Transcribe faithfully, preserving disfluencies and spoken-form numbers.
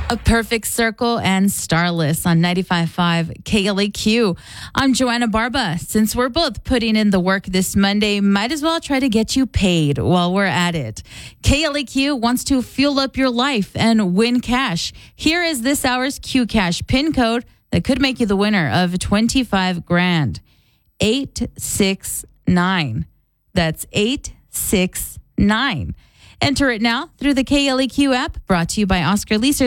A Perfect Circle and Starless on ninety-five point five K L A Q. I'm Joanna Barba. Since we're both putting in the work this Monday, might as well try to get you paid while we're at it. K L A Q wants to fuel up your life and win cash. Here is this hour's Q Cash pin code that could make you the winner of twenty-five grand. eight six nine. That's eight six nine. Enter it now through the K L A Q app, brought to you by Oscar Leaser.